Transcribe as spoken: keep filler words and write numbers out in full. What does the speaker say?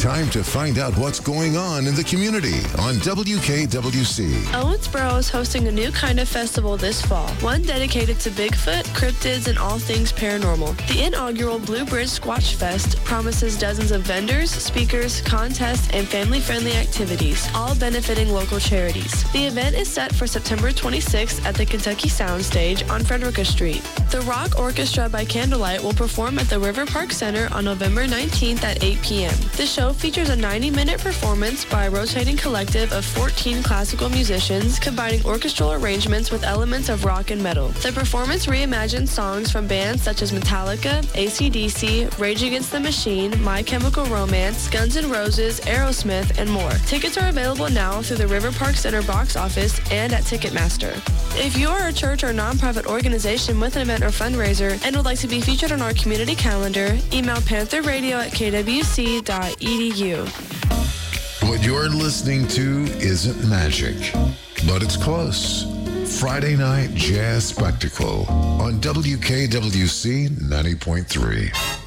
time to find out what's going on in the community on W K W C. Owensboro is hosting a new kind of festival this fall, one dedicated to Bigfoot, cryptids, and all things paranormal. The inaugural Blue Bridge Squatch Fest promises dozens of vendors, speakers, contests, and family-friendly activities, all benefiting local charities. The event is set for September twenty-sixth at the Kentucky Soundstage on Frederica Street. The Rock Orchestra by Candlelight will perform at the River Park Center on November nineteenth at eight p.m. The show features a ninety-minute performance by a rotating collective of fourteen classical musicians combining orchestral arrangements with elements of rock and metal. The performance reimagines songs from bands such as Metallica, A C D C, Rage Against the Machine, My Chemical Romance, Guns N' Roses, Aerosmith, and more. Tickets are available now through the River Park Center box office and at Ticketmaster. If you are a church or nonprofit organization with an event or fundraiser and would like to be featured on our community calendar, email panther radio at k w c dot e d u. What you're listening to isn't magic, but it's close. Friday Night Jazz Spectacle on W K W C ninety point three.